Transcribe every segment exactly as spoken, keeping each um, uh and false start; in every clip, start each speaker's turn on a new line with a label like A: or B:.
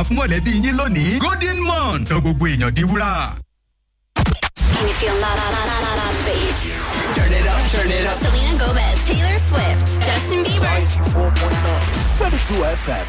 A: rà fún mọ̀lẹ́bí yín lónìí. Golden Month sọ gbogbo èèyàn di wúrà.
B: Can you feel la la la la la la bass?
C: Turn it up, turn it up.
B: Selena Gomez, Taylor Swift, Justin Bieber.
D: ninety-four point nine thirty-two F M.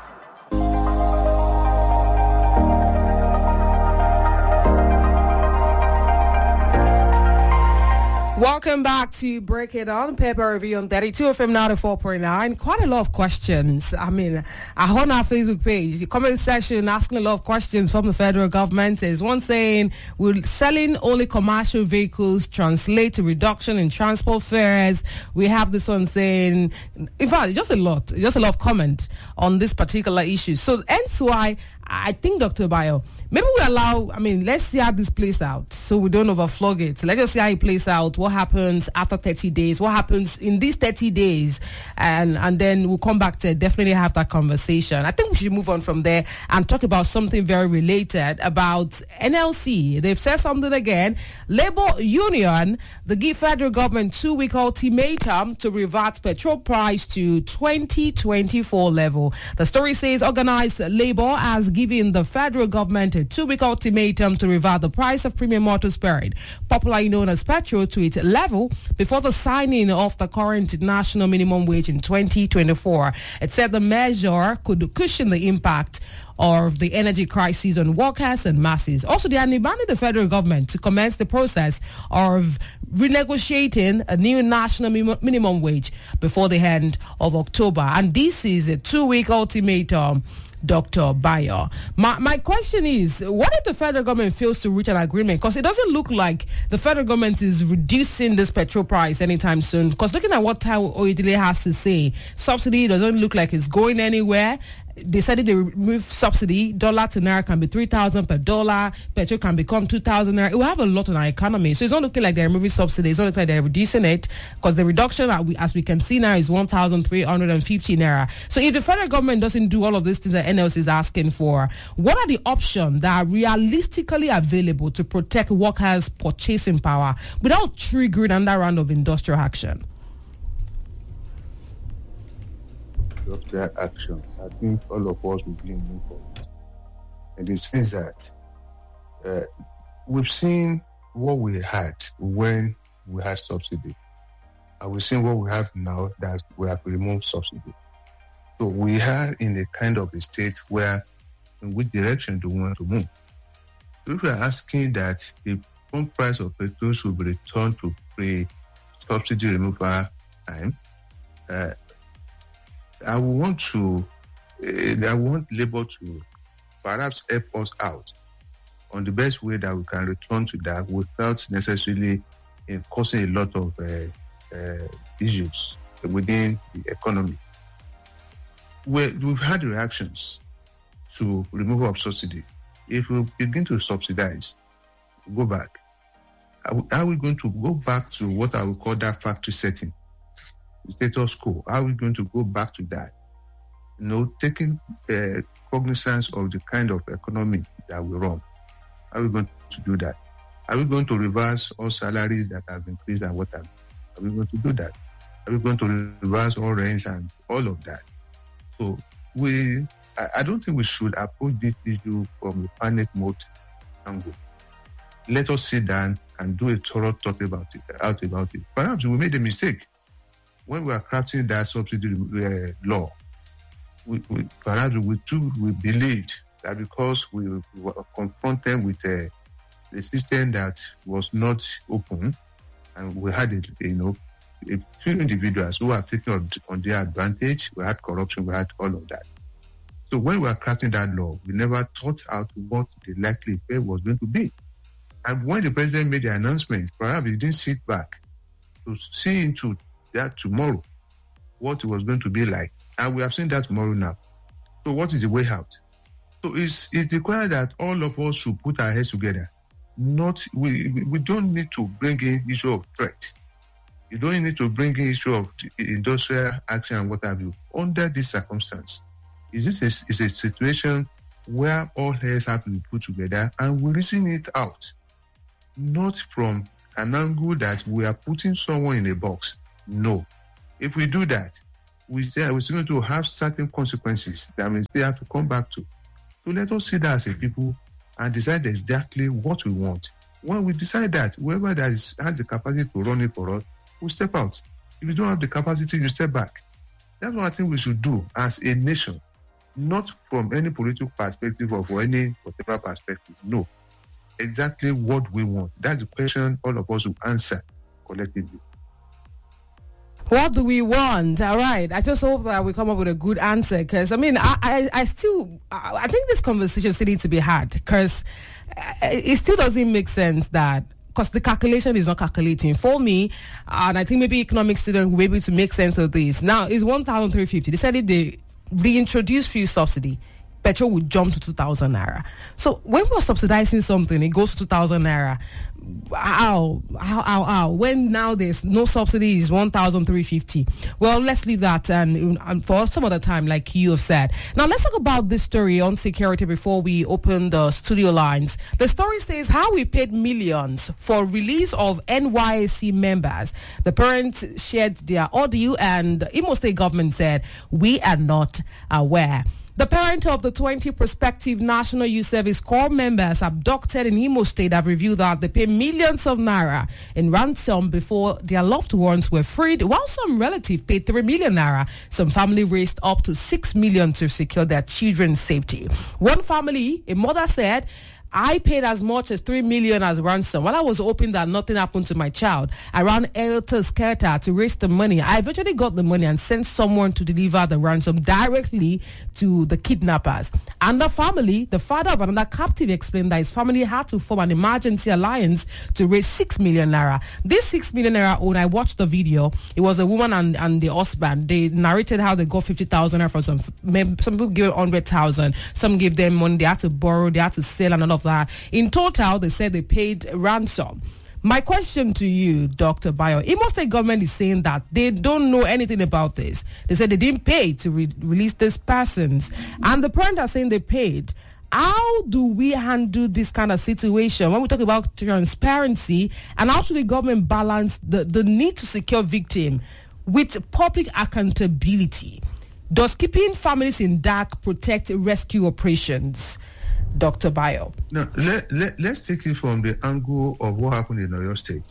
E: Welcome back to Break It On Paper Review on thirty-two F M ninety-four point nine. Quite a lot of questions. I mean, on our Facebook page, the comment section asking a lot of questions from the federal government. Is one saying, will selling only commercial vehicles translate to reduction in transport fares? We have this one saying, in fact, just a lot, just a lot of comment on this particular issue. So hence why I think, Doctor Bayo, maybe we allow, I mean, let's see how this plays out so we don't overflog it. Let's just see how it plays out. What happens after thirty days? What happens in these thirty days? And and then we'll come back to definitely have that conversation. I think we should move on from there and talk about something very related about N L C. They've said something again. Labour Union, they give federal government two-week ultimatum to revert petrol price to twenty twenty-four level. The story says organized Labour has given the federal government a two-week ultimatum to revert the price of premium motor spirit, popularly known as petrol, to its level before the signing of the current national minimum wage in twenty twenty-four. It said the measure could cushion the impact of the energy crisis on workers and masses. Also, they are demanding the federal government to commence the process of renegotiating a new national minimum wage before the end of October. And this is a two-week ultimatum, Doctor Bayo. My, my question is, what if the federal government fails to reach an agreement? Because it doesn't look like the federal government is reducing this petrol price anytime soon. Because looking at what Taiwo Oyedele has to say, subsidy doesn't look like it's going anywhere. They said if they remove subsidy, dollar to naira can be three thousand per dollar, petrol can become two thousand naira. It will have a lot on our economy. So it's not looking like they're removing subsidy. It's not looking like they're reducing it, because the reduction, that we, as we can see now, is one thousand three hundred fifty naira. So if the federal government doesn't do all of these things that N L C is asking for, what are the options that are realistically available to protect workers' purchasing power without triggering another round of industrial action?
F: Industrial action. I think all of us will be in for it. And the sense that uh, we've seen what we had when we had subsidy, and we've seen what we have now that we have removed subsidy. So we are in a kind of a state where, in which direction do we want to move? So if we are asking that the pump price of petrol should be returned to pre-subsidy removal time, uh, I want to, uh, I want Labour to perhaps help us out on the best way that we can return to that without necessarily uh, causing a lot of uh, uh, issues within the economy. We're, we've had reactions to removal of subsidy. If we begin to subsidize, go back, are we going to go back to what I would call that factory setting? Status quo. How are we going to go back to that? You know, taking uh, cognizance of the kind of economy that we run. How are we going to do that? Are we going to reverse all salaries that have increased and what have? Are we going to do that? Are we going to reverse all rents and all of that? So we, I, I don't think we should approach this issue from a panic mode angle. Let us sit down and do a thorough talk about it, out about it. Perhaps we made a mistake when we are crafting that subsidy uh, law. We, we, perhaps we too we believed that because we, we were confronted with a, a system that was not open, and we had a, you know a few individuals who were taking on, on their advantage. We had corruption, we had all of that. So when we were crafting that law, we never thought out what the likely effect was going to be. And when the president made the announcement, perhaps he didn't sit back to see into that tomorrow, what it was going to be like. And we have seen that tomorrow now. So what is the way out? So it's, it requires that all of us should put our heads together. Not we we don't need to bring in issue of threat. You don't need to bring in issue of industrial action and what have you. Under this circumstance, is this a, is a situation where all heads have to be put together and we reason it out, not from an angle that we are putting someone in a box. No. If we do that, we say we're going to have certain consequences that we still have to come back to. So let us sit down as a people and decide exactly what we want. When we decide that, whoever that is, has the capacity to run it for us, will step out. If you don't have the capacity, you step back. That's what I think we should do as a nation, not from any political perspective or for any whatever perspective. No. Exactly what we want. That's the question all of us will answer collectively.
E: What do we want? All right. I just hope that we come up with a good answer because, I mean, I, I, I still, I, I think this conversation still needs to be had because it still doesn't make sense that, because the calculation is not calculating for me, and I think maybe economic students will be able to make sense of this. Now, it's one thousand three hundred fifty. They said if they reintroduce fuel subsidy, petrol would jump to two thousand naira. So when we're subsidizing something, it goes to two thousand naira. How, how, how, how? When now there's no subsidy, is one thousand three hundred fifty. Well, let's leave that and, and for some other time, like you have said. Now, let's talk about this story on security before we open the studio lines. The story says how we paid millions for release of N Y S C members. The parents shared their audio and Imo State government said, we are not aware. The parent of the twenty prospective National Youth Service Corps members abducted in Imo State have revealed that they paid millions of naira in ransom before their loved ones were freed, while some relative paid three million naira. Some family raised up to six million to secure their children's safety. One family, a mother said, I paid as much as three million as ransom. While I was hoping that nothing happened to my child, I ran helter skelter to raise the money. I eventually got the money and sent someone to deliver the ransom directly to the kidnappers. And the family, the father of another captive, explained that his family had to form an emergency alliance to raise six million naira. This six million naira, when I watched the video, it was a woman and, and the husband. They narrated how they got fifty thousand naira from some, some people gave one hundred thousand. Some gave them money. They had to borrow, they had to sell and all of that. In total, they said they paid ransom. My question to you, Doctor Bayo, Imo State government is saying that they don't know anything about this. They said they didn't pay to re- release these persons. And the parents are saying they paid. How do we handle this kind of situation when we talk about transparency, and how should the government balance the, the need to secure victims with public accountability? Does keeping families in dark protect rescue operations? Doctor Bayo.
F: Now, let, let, let's take it from the angle of what happened in Oyo State.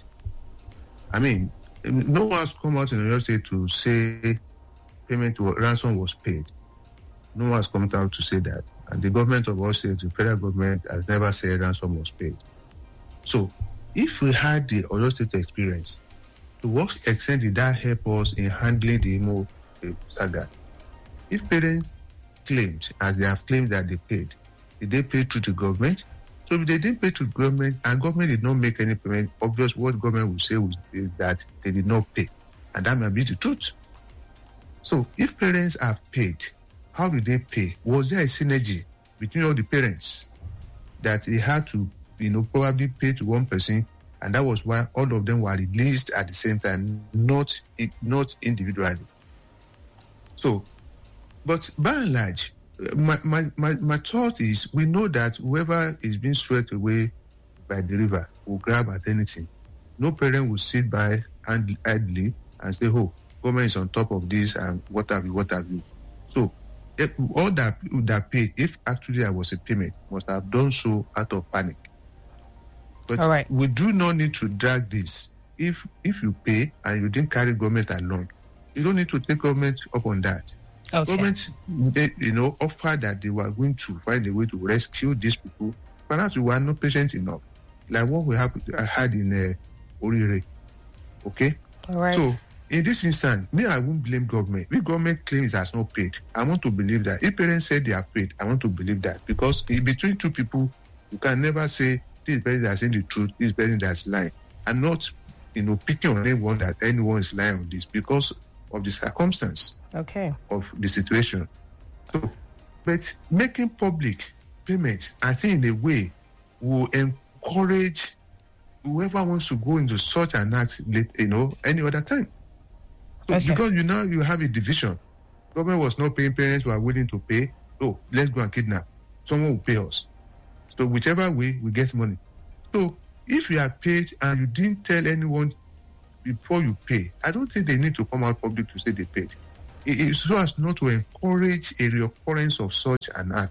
F: I mean, no one's come out in Oyo State to say payment to ransom was paid. No one's come out to say that. And the government of Oyo State, the federal government, has never said ransom was paid. So, if we had the Oyo State experience, to what extent did that help us in handling the Imo saga? If parents claimed, as they have claimed that they paid, did they pay through the government? So if they didn't pay to government and government did not make any payment, obvious what government will say is that they did not pay. And that may be the truth. So if parents have paid, how did they pay? Was there a synergy between all the parents that they had to, you know, probably pay to one person, and that was why all of them were released at the same time, not, not individually. So, but by and large, My, my my my thought is, we know that whoever is being swept away by the river will grab at anything. No parent will sit by and idly and say, oh, government is on top of this and what have you, what have you. So if, all that that paid, if actually there was a payment, must have done so out of panic. But all right, we do not need to drag this. If if you pay and you didn't carry government along, you don't need to take government up on that. Okay. Government, you know, offered that they were going to find a way to rescue these people. Perhaps we were not patient enough, like what we have had in uh, Orire. Okay? All right. So, in this instance, me, I won't blame government. If government claims it has not paid, I want to believe that. If parents said they have paid, I want to believe that. Because in between two people, you can never say, this person is saying the truth, this person is lying. I'm not, you know, picking on anyone that anyone is lying on this because of the circumstance okay. of the situation. So, but making public payment, I think in a way, will encourage whoever wants to go into such an act, you know, any other time. So okay. Because you know you have a division. Government was not paying, parents who are willing to pay. Oh, let's go and kidnap. Someone will pay us. So whichever way, we get money. So if you are paid and you didn't tell anyone before you pay, I don't think they need to come out public to say they paid. It is so as not to encourage a reoccurrence of such an act.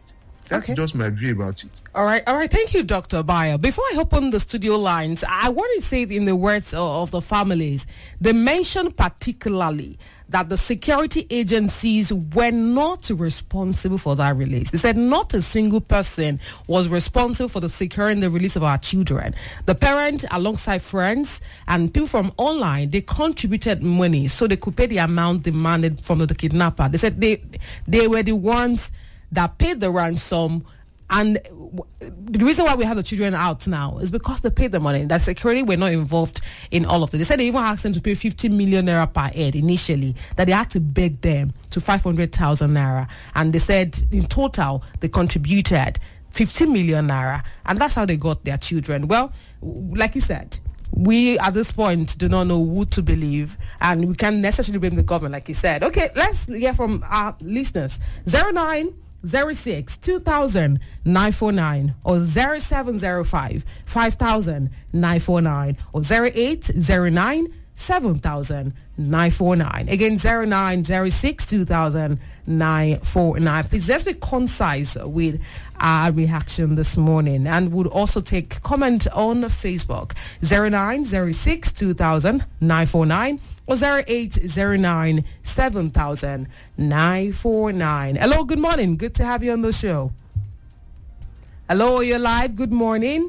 F: That's
E: Okay.
F: just my view about it.
E: All right, all right. Thank you, Doctor Bayo. Before I open the studio lines, I want to say it in the words of, of the families. They mentioned particularly that the security agencies were not responsible for that release. They said not a single person was responsible for the securing the release of our children. The parent, alongside friends and people from online, they contributed money so they could pay the amount demanded from the kidnapper. They said they they were the ones that paid the ransom. And the reason why we have the children out now is because they paid the money. That security were not involved in all of it. They said they even asked them to pay fifty million naira per head initially, that they had to beg them to five hundred thousand naira. And they said in total, they contributed fifty million naira. And that's how they got their children. Well, like you said, we at this point do not know who to believe, and we can't necessarily blame the government, like you said. Okay, let's hear from our listeners. zero nine zero six two thousand nine four nine or zero seven zero five five thousand nine four nine or zero eight zero nine seven thousand nine four nine. Again, zero nine zero six two thousand nine four nine. Please, let's be concise with our reaction this morning, and would also take comment on Facebook. zero nine zero six two thousand nine four nine or zero eight zero nine seven thousand nine four nine. Hello, good morning. Good to have you on the show. Hello, you're live. Good morning.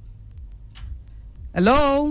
E: Hello.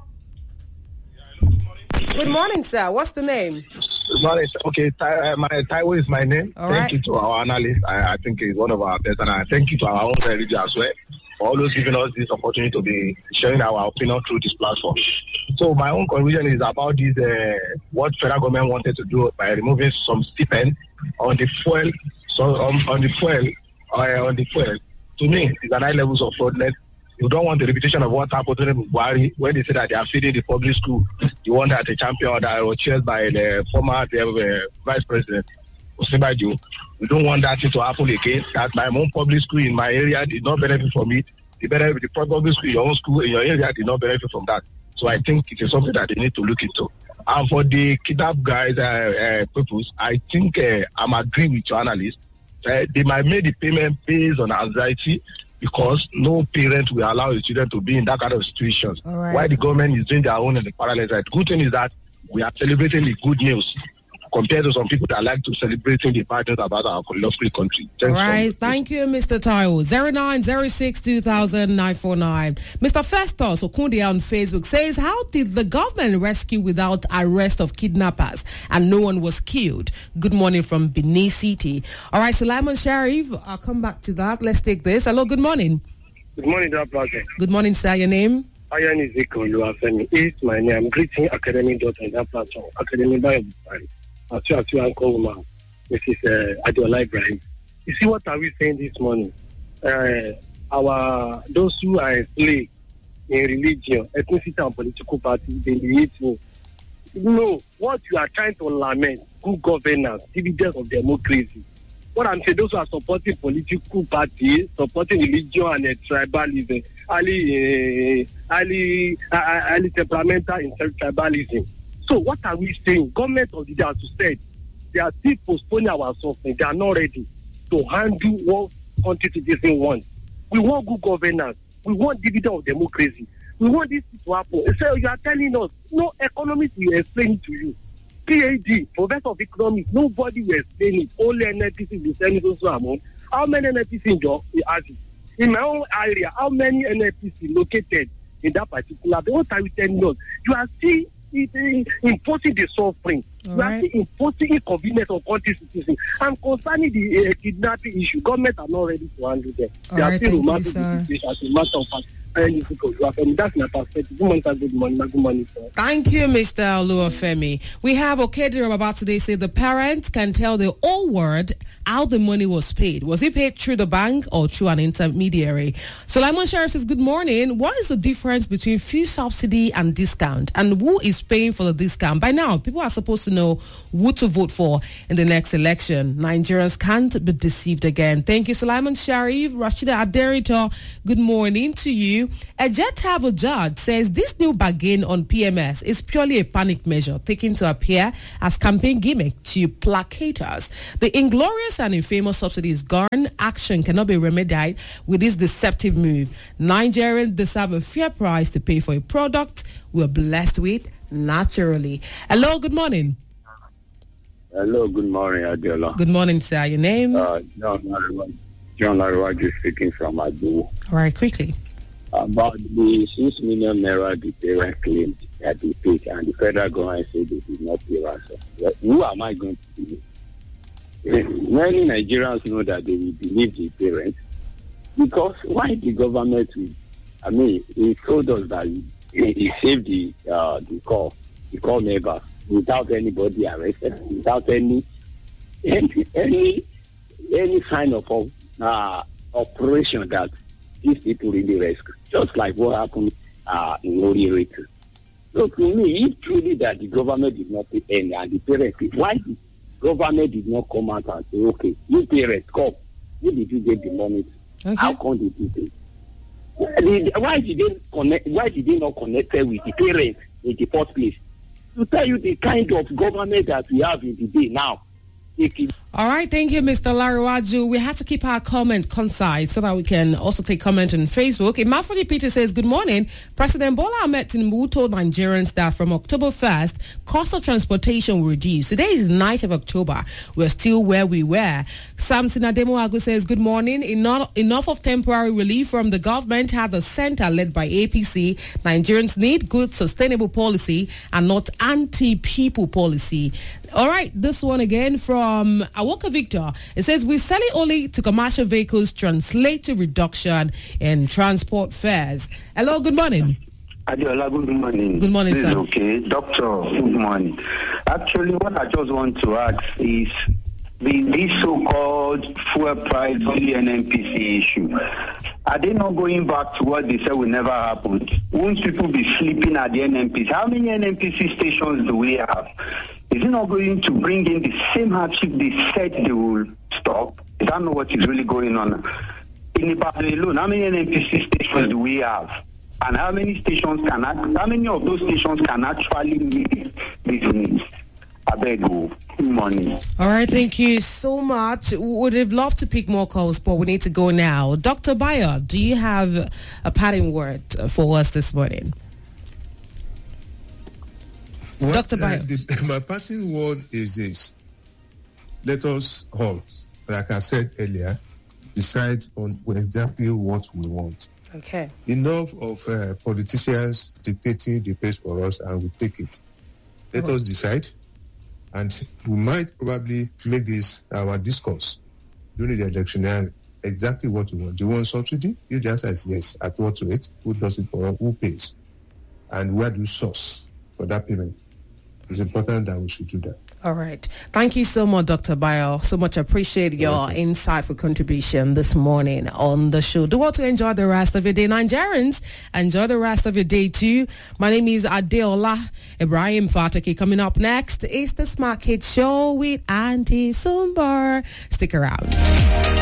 E: Good morning, sir. What's the name?
G: Good morning. Okay, Ty, uh, my Taiwo is my name.
E: All
G: thank
E: right.
G: you to our analyst. I, I think he's one of our best, and I thank you to our own radio as well for always giving us this opportunity to be sharing our opinion through this platform. So my own conclusion is about this, uh, what federal government wanted to do by removing some stipend on the fuel, so um, on the fuel, uh, on the fuel. To me, it's an high levels of fraudulence. You don't want the reputation of what happened to Buhari when they say that they are feeding the public school. You want that the champion that was chaired by the former uh, vice president, Osinbajo. We don't want that thing to happen again. That my own public school in my area did not benefit from it. The, benefit, the public school in your own school in your area did not benefit from that. So I think it is something that they need to look into. And for the kidnap guys, uh, uh, purpose, I think uh, I'm agreeing with your analyst. Uh, they might make the payment based on anxiety, because no parent will allow his children to be in that kind of situations.
E: All right.
G: Why the government is doing their own in the parallel side. Good thing is that we are celebrating the good news compared to some people that like to celebrate the bad news about our lovely country.
E: All
G: Thanks
E: right.
G: so
E: Thank you, Mister Taiwo. zero nine zero six two thousand nine four nine. Mister Festus Okunde on Facebook says, how did the government rescue without arrest of kidnappers and no one was killed? Good morning from Benin City. All right, Sulaiman Sharif, I'll come back to that. Let's take this. Hello, good morning.
H: Good morning, Doctor Project.
E: Good morning, sir. Your name?
H: Ayan Ezekiel Oluwafemi. It's my name. I'm greeting Academy dot on that platform. Academy by Buhari. As you as you uncle woman, Missus Uh, Adeola Ibrahim. You see, what are we saying this morning? Uh, our those who are enslaved in religion, ethnicity, and political parties, they need to know what you are trying to lament: good governance, dividends of democracy. What I'm saying, those who are supporting political parties, supporting religion and uh, tribalism, highly, uh, highly, uh, highly temperamental in tribalism. So what are we saying? Government of the day, as you said, they are still postponing our suffering. They are not ready to handle what country citizens want. We want good governance. We want dividend of democracy. We want this to happen. So you are telling us, no economists will explain it to you. P H D, Professor of Economics, nobody will explain it. Only N N P C will send it also amount. How many N N P C in your area? In my own area, how many N N P C located in that particular? What are you telling us? You are still imposing the suffering.
E: All
H: you are
E: right.
H: still imposing inconvenience on country citizens. And concerning the uh, kidnapping issue, government are not ready to handle them.
E: All
H: they are
E: right,
H: still
E: thank you,
H: romantic
E: sir.
H: as a matter of fact. And that's my perspective. Good morning, sir. Good morning. Good morning, sir.
E: Thank you, Mister Oluwafemi. We have Okediro about today say the parents can tell the whole world how the money was paid. Was it paid through the bank or through an intermediary? Sulaiman Sharif says, good morning. What is the difference between fuel subsidy and discount? And who is paying for the discount? By now, people are supposed to know who to vote for in the next election. Nigerians can't be deceived again. Thank you, Sulaiman Sharif. Rashida Aderito, good morning to you. Ejet Avojad says this new bargain on P M S is purely a panic measure taken to appear as campaign gimmick to placate us. The inglorious and infamous subsidy is gone. Action cannot be remedied with this deceptive move. Nigerians deserve a fair price to pay for a product we're blessed with naturally. Hello, good morning.
I: Hello, good morning, Adela.
E: Good morning, sir. Your name?
I: Uh, John Lariwaju. John Lariwaju speaking from Adu.
E: All right, quickly.
I: About the six million naira the parent claimed that they paid, and the federal government said they did not pay ransom. Well, who am I going to believe? Many Nigerians know that they will believe the parents, because why the government will, I mean, he told us that he, he saved the uh, the call, the call never, without anybody arrested, without any any any, any kind of uh, operation that these people really rescue, just like what happened uh, in Orire. So to me, if truly that the government did not pay any, and the parents, why the government did not come out and say, okay, you parents, come, who did you get the money to?
E: Okay.
I: How come did you pay? Why did they connect? Why did they not connect with the parents in the first place? To tell you the kind of government that we have in the day now.
E: All right, thank you, Mister Lariwaju. We have to keep our comment concise so that we can also take comment on Facebook. Imafoni Peter says, good morning. President Bola Ahmed Tinubu told Nigerians that from October first, cost of transportation will reduce. Today is the ninth of October. We're still where we were. Samson Ademoagu says, good morning. Enough, enough of temporary relief from the government. Have the center led by A P C. Nigerians need good, sustainable policy and not anti-people policy. All right, this one again from Awoka Victor. It says, we sell it only to commercial vehicles, translate to reduction in transport fares. Hello, good morning.
J: Adiola, good morning.
E: Good morning,
J: this
E: sir.
J: Is okay. Doctor, good morning. Actually, what I just want to ask is the this so-called fuel price only N N P C issue. Are they not going back to what they said will never happen? Won't people be sleeping at the N N P C? How many N N P C stations do we have? Is it not going to bring in the same hardship they said they will stop? Is that not what is really going on? In Ibadan alone, how many N N P C stations do we have? And how many stations can, how many of those stations can actually meet these needs? I beg you, money.
E: All right, thank you so much. Would have loved to pick more calls, but we need to go now. Doctor Bayo, do you have a parting word for us this morning?
F: What,
E: Doctor Bayo.
F: Uh, the, my parting word is this. Let us all, like I said earlier, decide on exactly what we want.
E: Okay.
F: Enough of uh, politicians dictating the pace for us, and we take it. Let oh. us decide, and we might probably make this our discourse during the electionary exactly what we want. Do you want subsidy? If the answer is yes, at what rate? Who does it for us? Who pays? And where do you source for that payment? It's important that we should do that.
E: All right. Thank you so much, Doctor Bayo. So much appreciate your okay. insightful contribution this morning on the show. Do want to enjoy the rest of your day. Nigerians, enjoy the rest of your day too. My name is Adeola Ibrahim Fataki. Coming up next is the Smart Kids Show with Auntie Sumbar. Stick around.